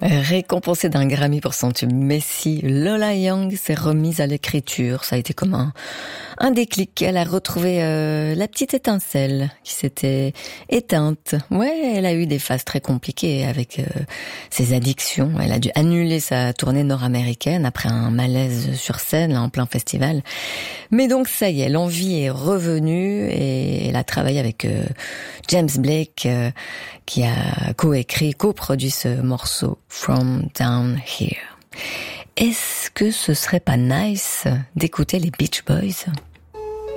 Récompensée d'un Grammy pour son tube Messi, Lola Young s'est remise à l'écriture. Ça a été comme un déclic. Elle a retrouvé la petite étincelle qui s'était éteinte. Ouais, elle a eu des phases très compliquées avec ses addictions. Elle a dû annuler sa tournée nord-américaine après un malaise sur scène, là, en plein festival. Mais donc ça y est, l'envie est revenue et elle a travaillé avec James Blake qui a coproduit ce morceau From Down Here. Est-ce que ce serait pas nice d'écouter les Beach Boys ?